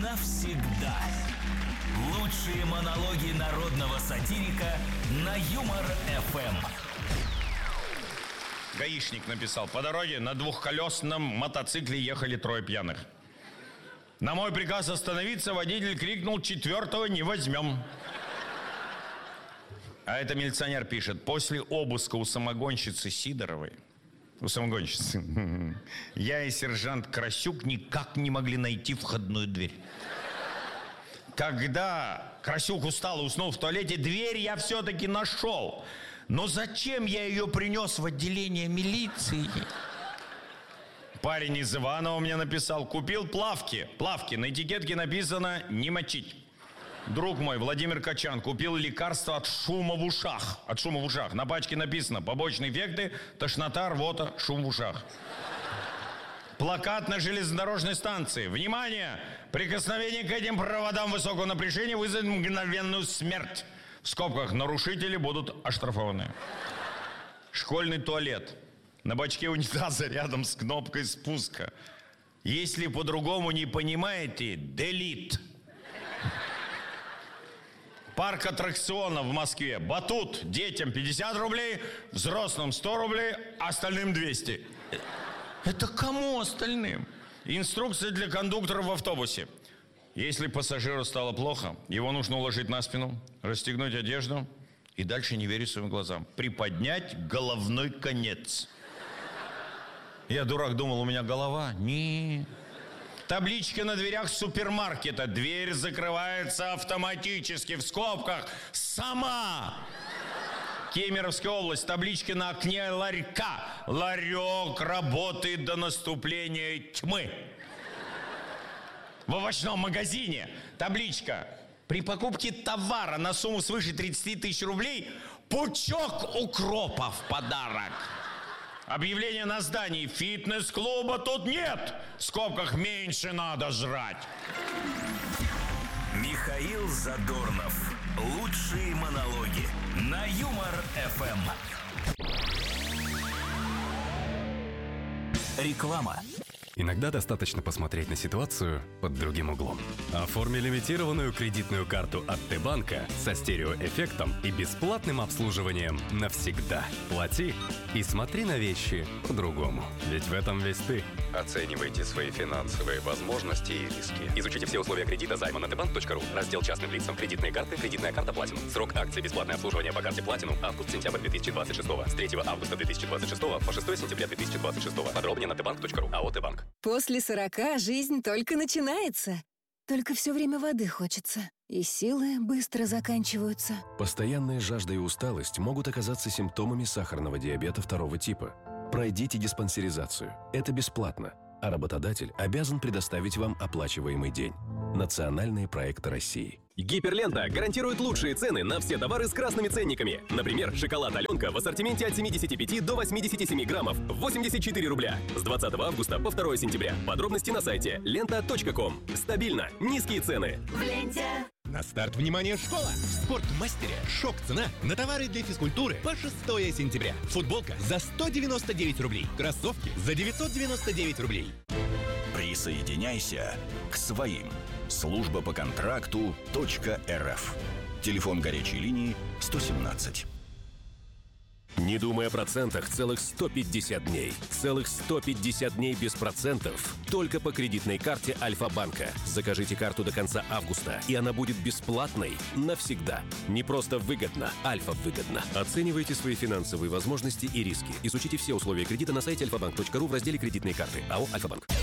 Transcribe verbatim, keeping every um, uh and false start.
навсегда. Лучшие монологи народного сатирика на Юмор-эф эм. Гаишник написал: по дороге на двухколесном мотоцикле ехали трое пьяных. На мой приказ остановиться водитель крикнул: четвертого не возьмем. А это милиционер пишет: после обыска у самогонщицы Сидоровой, у самогонщицы, я и сержант Красюк никак не могли найти входную дверь. Когда Красюк устал и уснул в туалете, дверь я все-таки нашел. Но зачем я ее принес в отделение милиции? Парень из Иванова мне написал: купил плавки. Плавки, на этикетке написано «не мочить». Друг мой, Владимир Качан, купил лекарство от шума в ушах. От шума в ушах. На пачке написано: побочные эффекты, тошнота, рвота, шум в ушах. Плакат на железнодорожной станции: внимание! Прикосновение к этим проводам высокого напряжения вызовет мгновенную смерть. В скобках: нарушители будут оштрафованы. Школьный туалет. На бачке унитаза рядом с кнопкой спуска. Если по-другому не понимаете, делит. Парк аттракционов в Москве. Батут детям пятьдесят рублей, взрослым сто рублей, остальным двести. Это кому остальным? Инструкция для кондуктора в автобусе. Если пассажиру стало плохо, его нужно уложить на спину, расстегнуть одежду и дальше не верить своим глазам. Приподнять головной конец. Я, дурак, думал, у меня голова. Не. Табличка на дверях супермаркета: дверь закрывается автоматически, в скобках, сама. Кемеровская область. Табличка на окне ларька: ларек работает до наступления тьмы. В овощном магазине табличка: при покупке товара на сумму свыше тридцати тысяч рублей пучок укропа в подарок. Объявление на здании: фитнес-клуба тут нет, в скобках меньше надо жрать. Михаил Задорнов. Лучшие монологи на Юмор-эф эм. Реклама. Иногда достаточно посмотреть на ситуацию под другим углом. Оформи лимитированную кредитную карту от Т-банка со стереоэффектом и бесплатным обслуживанием навсегда. Плати и смотри на вещи по-другому. Ведь в этом весь ты. Оценивайте свои финансовые возможности и риски. Изучите все условия кредита займа на тэ банк точка ру. Раздел частным лицам. Кредитные карты. Кредитная карта Platinum. Срок акции бесплатное обслуживание по карте Platinum. Август-сентябрь две тысячи двадцать шестого. С третьего августа две тысячи двадцать шестого по шестого сентября две тысячи двадцать шестого. Подробнее на тэ банк точка ру. АО «Т-банк». После сорока жизнь только начинается. Только все время воды хочется. И силы быстро заканчиваются. Постоянная жажда и усталость могут оказаться симптомами сахарного диабета второго типа. Пройдите диспансеризацию. Это бесплатно. А работодатель обязан предоставить вам оплачиваемый день. Национальные проекты России. Гиперлента гарантирует лучшие цены на все товары с красными ценниками. Например, шоколад «Аленка» в ассортименте от семидесяти пяти до восьмидесяти семи граммов, восемьдесят четыре рубля. С двадцатого августа по второго сентября. Подробности на сайте лента точка ком. Стабильно, низкие цены. В ленте. На старт, внимание, школа! В Спортмастере шок-цена на товары для физкультуры по шестого сентября. Футболка за сто девяносто девять рублей. Кроссовки за девятьсот девяносто девять рублей. Присоединяйся к своим. Служба по контракту .рф. Телефон горячей линии сто семнадцать. Не думай о процентах целых сто пятьдесят дней. Целых сто пятьдесят дней без процентов. Только по кредитной карте Альфа-банка. Закажите карту до конца августа, и она будет бесплатной навсегда. Не просто выгодно, Альфа выгодно. Оценивайте свои финансовые возможности и риски. Изучите все условия кредита на сайте альфа банк точка ру в разделе «Кредитные карты». АО «Альфа-банк».